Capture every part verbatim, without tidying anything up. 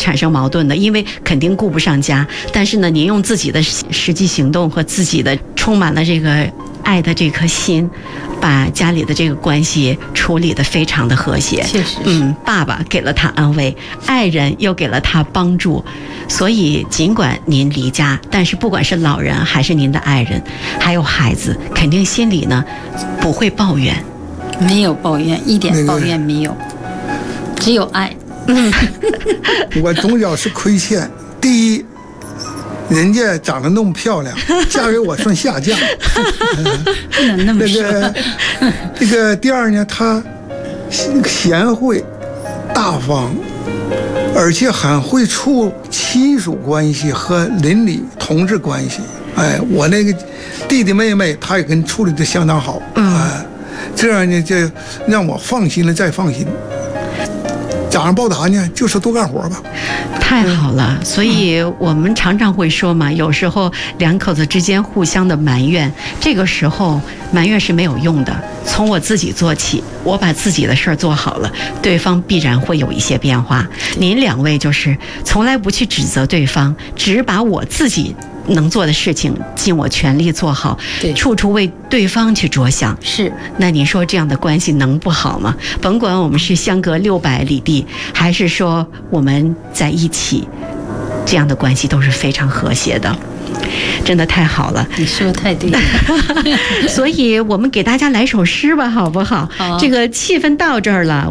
产生矛盾的，因为肯定顾不上家，但是呢，您用自己的实际行动和自己的充满了这个爱的这颗心，把家里的这个关系处理得非常的和谐。 确实， 嗯，爸爸给了他安慰，爱人又给了他帮助，所以尽管您离家，但是不管是老人还是您的爱人，还有孩子，肯定心里呢不会抱怨。 没有抱怨，一点抱怨没有，只有爱。嗯， 我总觉是亏欠。第一，人家长得那么漂亮，嫁给我算下嫁。 不能那么说。 那个，这个第二呢，她贤惠、大方，而且很会处亲属关系和邻里同志关系。哎，我那个弟弟妹妹，他也跟处理的相当好。嗯。哎，这样呢，就让我放心了，再放心。早上报答呢，就是多干活吧。 太好了，所以我们常常会说嘛，有时候两口子之间互相的埋怨，这个时候埋怨是没有用的。从我自己做起，我把自己的事儿做好了，对方必然会有一些变化。您两位就是从来不去指责对方，只把我自己能做的事情尽我全力做好，处处为对方去着想。 是， 那你说这样的关系能不好吗？甭管我们是相隔六百里地，还是说我们在一起，这样的关系都是非常和谐的。真的太好了， 你说的太对了。 所以我们给大家来首诗吧，好不好？ 好， 这个气氛到这儿了。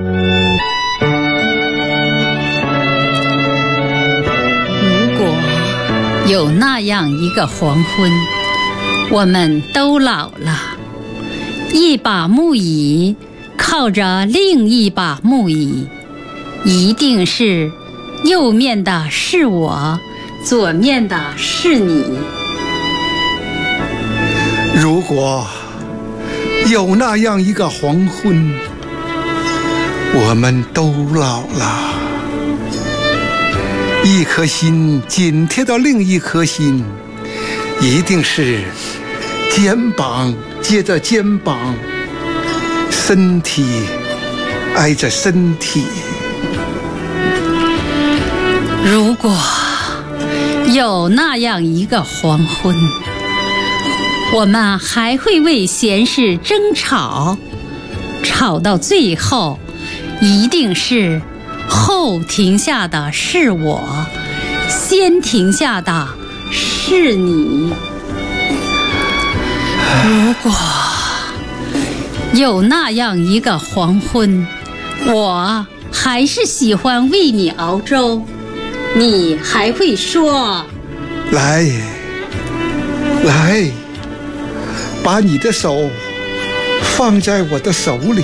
如果有那样一个黄昏，我们都老了，一把木椅靠着另一把木椅，一定是右面的是我，左面的是你。 如果有那样一个黄昏，我们都老了，一颗心紧贴到另一颗心，一定是肩膀接着肩膀，身体挨着身体。 如果有那样一个黄昏，我们还会为闲事争吵，吵到最后，一定是后停下的是我，先停下的是你。如果有那样一个黄昏，我还是喜欢为你熬粥，你还会说， 来来，把你的手放在我的手里。